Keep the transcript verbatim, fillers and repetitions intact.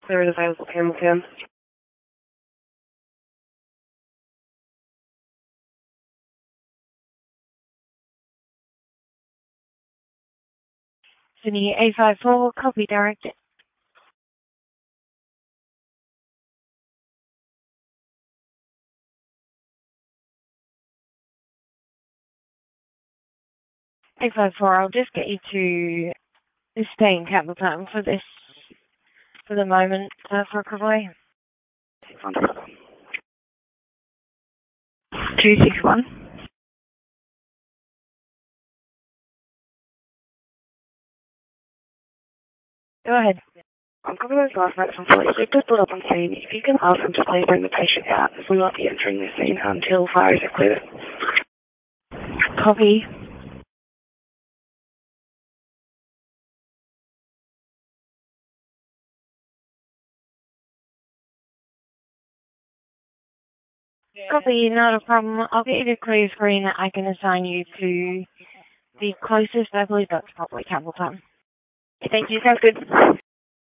There is available Hamilton. Sydney eight five four, copy directed. eight five four, I'll just get you to stay in capital time for this, for the moment, uh, for a convoy. two six one. Go ahead. I'm covering those last nights from police. We've just put up on scene. If you can ask them to please bring the patient out, as we'll not be entering the scene until fires are cleared. Copy. Copy, not a problem. I'll get you to clear screen. I can assign you to the closest. I believe that's probably capital time. Thank you, sounds good.